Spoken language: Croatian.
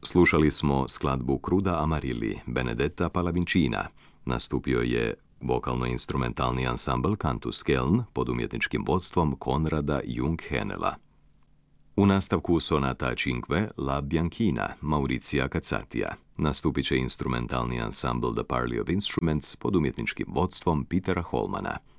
Slušali smo skladbu Cruda Amarilli Benedetta Pallavincina. Nastupio je vokalno-instrumentalni ansambl Cantus Keln pod umjetničkim vodstvom Konrada Jung-Henela. U nastavku sonata Cinque La Bianchina Mauricija Cazzatija nastupit će instrumentalni ansambl The Parley of Instruments pod umjetničkim vodstvom Petera Holmana.